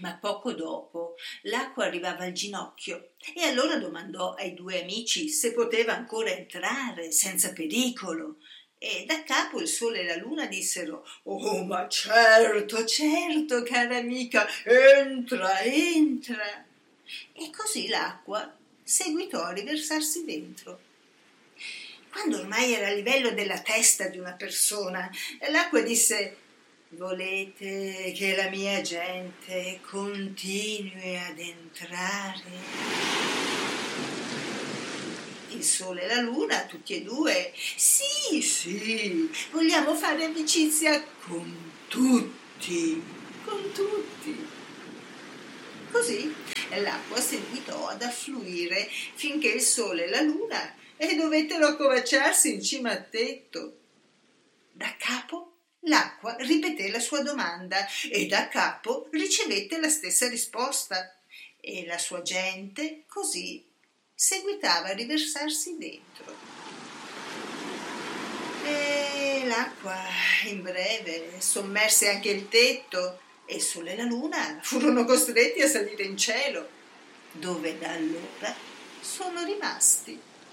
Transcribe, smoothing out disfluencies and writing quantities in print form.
Ma poco dopo l'acqua arrivava al ginocchio e allora domandò ai due amici se poteva ancora entrare senza pericolo. E da capo il sole e la luna dissero: «Oh, ma certo, certo, cara amica, entra, entra!» E così l'acqua seguitò a riversarsi dentro. Quando ormai era a livello della testa di una persona, l'acqua disse: «Volete che la mia gente continui ad entrare?» Il sole e la luna, tutti e due: «Sì, sì, vogliamo fare amicizia con tutti, con tutti!» Così l'acqua seguitò ad affluire finché il sole e la luna dovettero accovacciarsi in cima al tetto. Da capo l'acqua ripeté la sua domanda e da capo ricevette la stessa risposta, e la sua gente così seguitava a riversarsi dentro. E l'acqua in breve sommerse anche il tetto, e il sole e la luna furono costretti a salire in cielo, dove da allora sono rimasti.